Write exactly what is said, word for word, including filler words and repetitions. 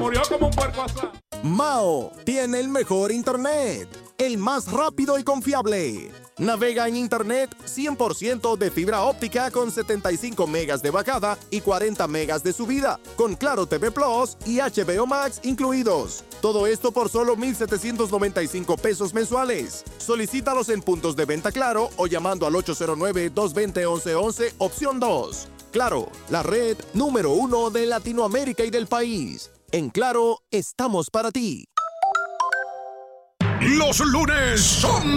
murió como un puerco asado. Mao tiene el mejor internet, el más rápido y confiable. Navega en internet cien por ciento de fibra óptica con setenta y cinco megas de bajada y cuarenta megas de subida, con Claro T V Plus y H B O Max incluidos. Todo esto por solo mil setecientos noventa y cinco pesos mensuales. Solicítalos en puntos de venta Claro o llamando al ocho cero nueve, dos dos cero, once once, opción dos. Claro, la red número uno de Latinoamérica y del país. En Claro, estamos para ti. Los lunes son